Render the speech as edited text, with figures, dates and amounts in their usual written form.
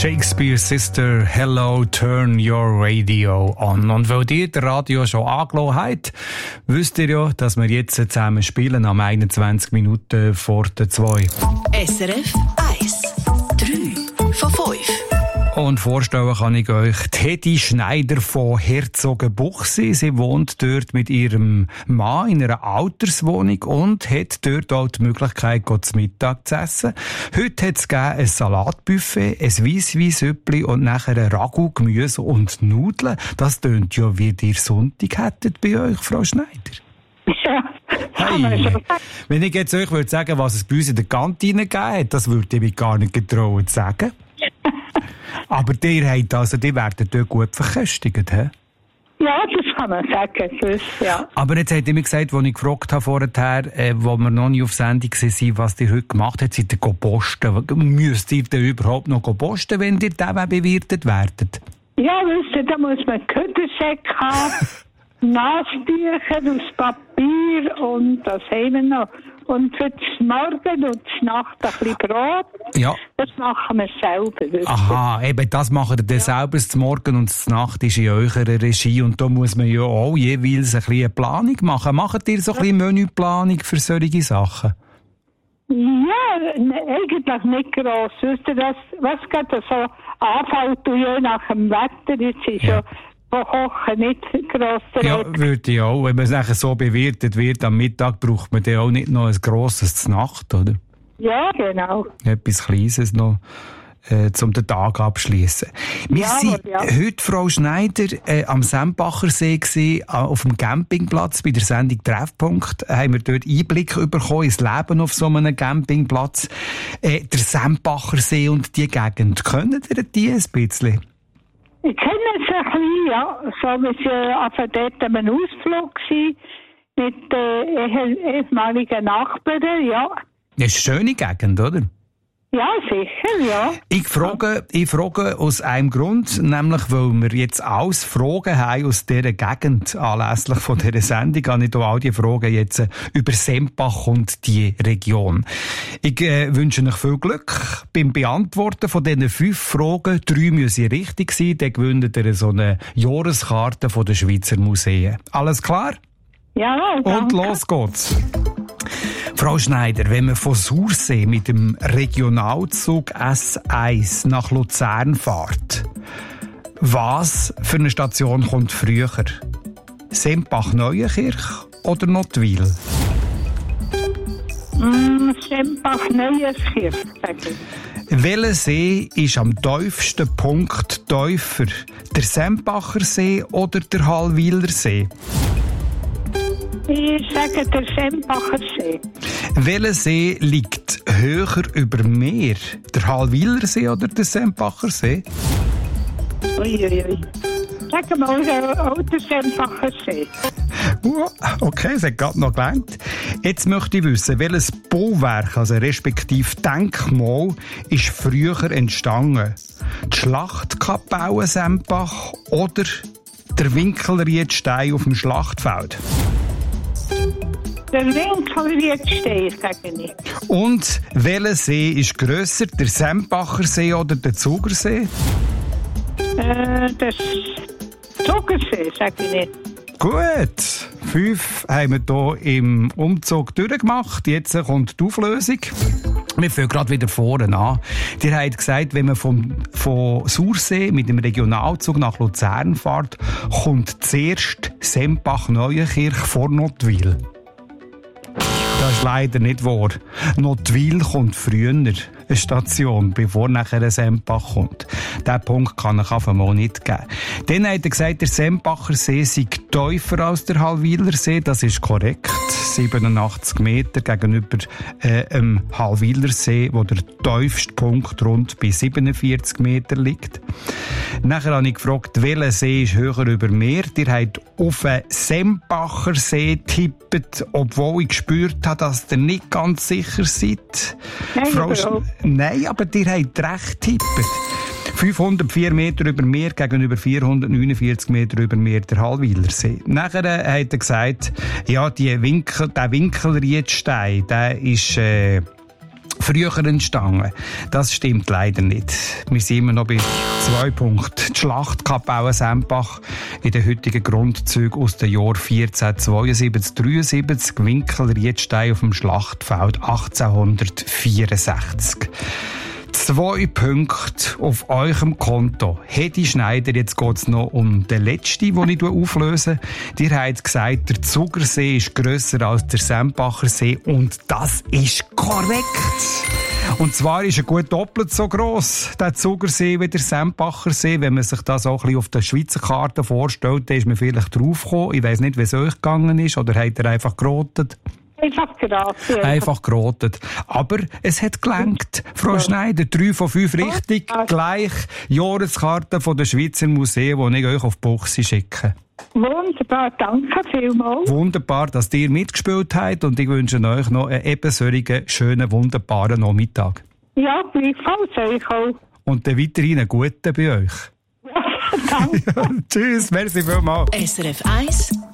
Shakespeare's Sister, Hello, Turn Your Radio On. Und weil ihr das Radio schon angelassen habt, wisst ihr ja, dass wir jetzt zusammen spielen am 21 Minuten vor der 2. SRF 1. 3 von 5. Und vorstellen kann ich euch Teddy Schneider von Herzogenbuchsee. Sie wohnt dort mit ihrem Mann in einer Alterswohnung und hat dort auch die Möglichkeit, zu Mittag zu essen. Heute hat es ein Salatbuffet, ein Weissweissüppli und nachher ein Ragout, Gemüse und Nudeln. Das tönt ja, wie ihr Sonntag hättet bei euch, Frau Schneider. Ja. Hey, wenn ich jetzt euch würde sagen, was es bei uns in der Kantine gegeben hat, das würde ich mich gar nicht getrauen zu sagen. Aber die werden dort gut verköstigt, hä? Ja, das kann man sagen. Das, ja. Aber jetzt habt ihr mir gesagt, als ich gefragt habe vorher, wo wir noch nicht auf Sendung waren, was ihr heute gemacht habt, seid ihr posten. Müsst ihr denn überhaupt noch posten, wenn ihr dann bewirtet werdet? Ja, wisst ihr, da muss man Ködersäcke haben, Nasentücher aus Papier und das haben wir noch. Und für das Morgen und das Nacht ein bisschen Brot. Ja. Das machen wir selber. Aha, eben das machen ihr dann selber. Das Morgen und das Nacht ist in eurer Regie. Und da muss man ja auch jeweils ein bisschen eine Planung machen. Macht ihr so ein bisschen Menüplanung für solche Sachen? Ja, eigentlich nicht gross. Wisst ihr, was gerade so anfällt, je nach dem Wetter, jetzt ist ja Kochen nicht gross. Ja, würde ich auch. Wenn man es nachher so bewirtet wird, am Mittag braucht man dann auch nicht noch ein grosses zur Nacht, oder? Ja, genau. Etwas Kleines noch, um den Tag abschließen. Wir sind heute, Frau Schneider, am Sempacher-See gewesen, auf dem Campingplatz bei der Sendung Treffpunkt. Haben wir dort Einblick bekommen ins Leben auf so einem Campingplatz. Der Sempacher-See und die Gegend, können ihr die ein bisschen? Ich kenne es ein bisschen, ja. So wie wir dort einen Ausflug waren mit ehemaligen Nachbarn, ja. Das ist eine schöne Gegend, oder? Ja, sicher, ja. Ich frage aus einem Grund, nämlich weil wir jetzt alles Fragen haben aus dieser Gegend anlässlich von dieser Sendung. Ich habe all die Fragen jetzt über Sempach und die Region. Ich wünsche euch viel Glück beim Beantworten von diesen 5 Fragen. 3 müssen richtig sein, dann gewinnt ihr so eine Jahreskarte von den Schweizer Museen. Alles klar? Ja, danke. Und los geht's. Frau Schneider, wenn man von Sursee mit dem Regionalzug S1 nach Luzern fährt, was für eine Station kommt früher? Sempach-Neuenkirch oder Nottwil? Sempach-Neuenkirch, sage ich. Welcher See ist am tiefsten Punkt tiefer? Der Sempacher See oder der Hallwiler See? Ich sage der Sempacher See. Welcher See liegt höher über Meer? Der Hallwiler See oder der Sempacher See? Uiuiui. Sag mal, auch der Sempacher See. Okay, es hat gerade noch gelernt. Jetzt möchte ich wissen, welches Bauwerk, also respektive Denkmal, ist früher entstanden? Die Schlachtkapelle Sempach oder der Winkelriedstein auf dem Schlachtfeld? Der Winkelriedstein, sage ich. Und welcher See ist grösser, der Sempacher See oder der Zugersee? Der Zugersee, sage ich nicht. Gut, 5 haben wir hier im Umzug durchgemacht. Jetzt kommt die Auflösung. Wir fangen gerade wieder vorne an. Ihr habt gesagt, wenn man von Sursee mit dem Regionalzug nach Luzern fährt, kommt zuerst Sempach-Neuenkirch vor Nottwil. Das ist leider nicht wahr. Nottwil kommt früher eine Station, bevor nachher ein Sempach kommt. Diesen Punkt kann ich auf einmal nicht geben. Dann hat er gesagt, der Sempacher See sei tiefer als der Hallwiler See. Das ist korrekt. 87 Meter gegenüber dem Hallwiler See, wo der tiefste Punkt rund bei 47 Meter liegt. Nachher habe ich gefragt, welcher See ist höher über Meer. Ihr habt auf den Sempacher See getippt, obwohl ich gespürt habe, dass ihr nicht ganz sicher seid. Nein, aber ihr habt recht getippt. 504 Meter über Meer gegenüber 449 Meter über Meer der Hallwiler See. Nachher hat er gesagt, ja, der Winkelriedstein, der ist früher entstanden. Das stimmt leider nicht. Wir sind immer noch bei 2 Punkten. Die Schlachtkapelle Sempach in den heutigen Grundzügen aus den Jahren 1472-73, Winkelriedstein auf dem Schlachtfeld 1864. 2 Punkte auf eurem Konto. Hedi Schneider, jetzt geht es noch um den letzten, den ich auflöse. Ihr habt gesagt, der Zugersee ist grösser als der Sempacher See und das ist korrekt. Und zwar ist er gut doppelt so gross, der Zugersee, wie der Sempacher See. Wenn man sich das auch ein bisschen auf der Schweizer Karte vorstellt, dann ist man vielleicht draufgekommen. Ich weiss nicht, wie es euch gegangen ist, oder habt ihr einfach gerotet? Einfach gerotet. Aber es hat gelangt. Frau Schneider, 3 von 5 richtig. Gleich Jahreskarte von der Schweizer Museen, die ich euch auf die Buchse schicke. Wunderbar, danke vielmals. Wunderbar, dass ihr mitgespielt habt und ich wünsche euch noch einen ebensolchen, schönen, wunderbaren Nachmittag. Ja, gleichfalls euch auch. Und dann weiterhin einen guten bei euch. Ja, danke. Tschüss, merci vielmals. SRF 1